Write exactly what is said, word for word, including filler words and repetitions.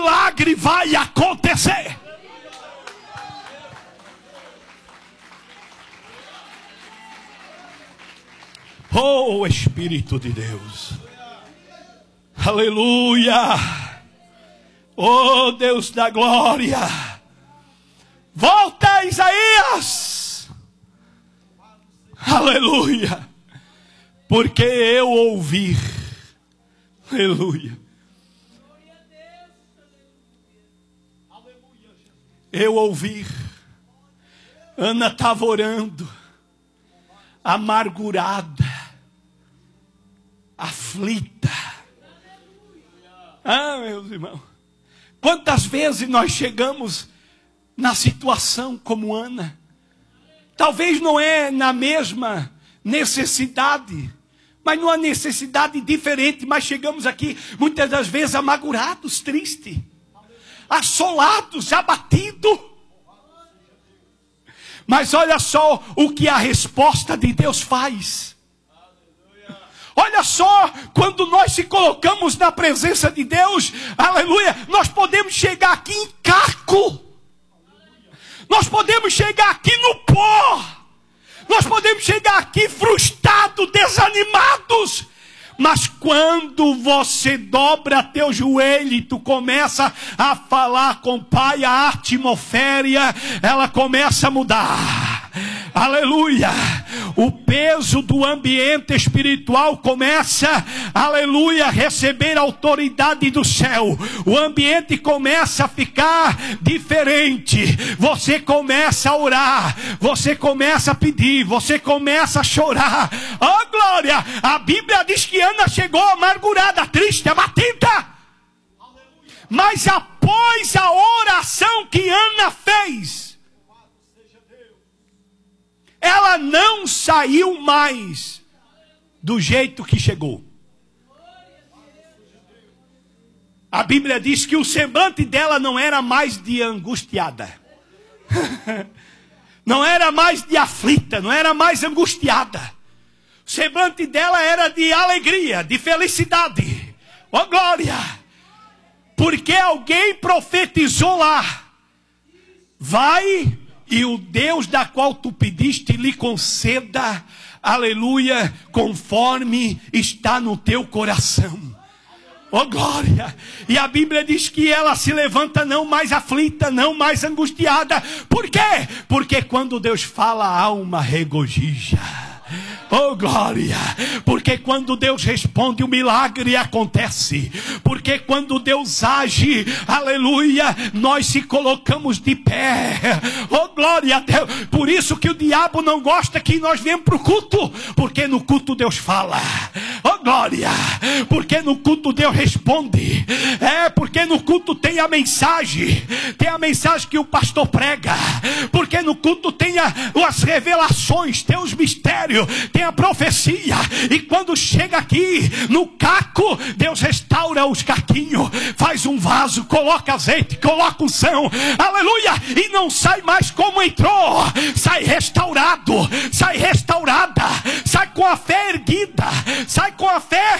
milagre vai acontecer. Oh, Espírito de Deus. Aleluia. Oh, Deus da glória. Volta, Isaías. Aleluia. Porque eu ouvi. Aleluia. Eu ouvi. Ana estava orando, amargurada, aflita. Ah, meus irmãos, quantas vezes nós chegamos na situação como Ana? Talvez não é na mesma necessidade, mas numa necessidade diferente. Mas chegamos aqui muitas das vezes amargurados, tristes, assolados, abatidos. Mas olha só o que a resposta de Deus faz. Olha só, quando nós se colocamos na presença de Deus, aleluia, nós podemos chegar aqui em caco. Nós podemos chegar aqui no pó. Nós podemos chegar aqui frustrados, desanimados. Mas quando você dobra teu joelho e tu começa a falar com o Pai, a atmosfera, ela começa a mudar. Aleluia. O peso do ambiente espiritual começa, aleluia, a receber a autoridade do céu. O ambiente começa a ficar diferente. Você começa a orar, você começa a pedir, você começa a chorar. Oh glória! A Bíblia diz que Ana chegou amargurada, triste, abatida. Mas após a oração que Ana fez, ela não saiu mais do jeito que chegou. A Bíblia diz que o semblante dela não era mais de angustiada. Não era mais de aflita, não era mais angustiada. O semblante dela era de alegria, de felicidade. Oh glória! Porque alguém profetizou lá. Vai... E o Deus da qual tu pediste lhe conceda, aleluia, conforme está no teu coração. Oh glória! E a Bíblia diz que ela se levanta não mais aflita, não mais angustiada. Por quê? Porque quando Deus fala, a alma regozija. Oh glória, porque quando Deus responde, o milagre acontece. Porque quando Deus age, aleluia, nós se colocamos de pé. Oh glória a Deus. Por isso que o diabo não gosta que nós venhamos para o culto, porque no culto Deus fala. Oh glória, porque no culto Deus responde. É, porque no culto tem a mensagem, tem a mensagem que o pastor prega. Porque no culto tem a, as revelações, tem os mistérios, tem a profecia. E quando chega aqui no caco, Deus restaura os caquinhos, faz um vaso, coloca azeite, coloca unção, aleluia, e não sai mais como entrou. Sai restaurado, sai restaurada, sai com a fé erguida, sai com a fé